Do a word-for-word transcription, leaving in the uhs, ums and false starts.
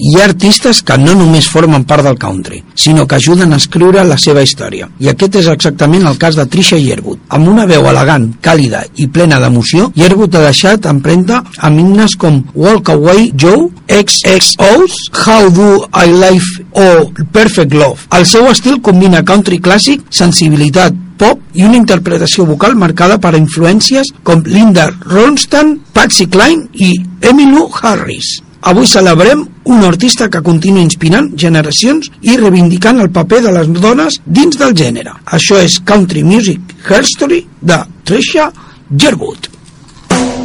Hi ha artistes que no només formen part del country, sinó que ajuden a escriure la seva història. I aquest és exactament el cas de Trisha Yearwood. Amb una veu elegant, càlida i plena d'emoció, Yearwood ha deixat empremta amb himnes com Walk Away Joe, X X O's, How Do I Live o Perfect Love. El seu estil combina country clàssic, sensibilitat pop i una interpretació vocal marcada per influències com Linda Ronstadt, Patsy Cline i Emmylou Harris. Avui celebrem un artista que continua inspirant generacions i reivindicant el paper de les dones dins del gènere. Això és Country Music History de Trisha Yearwood.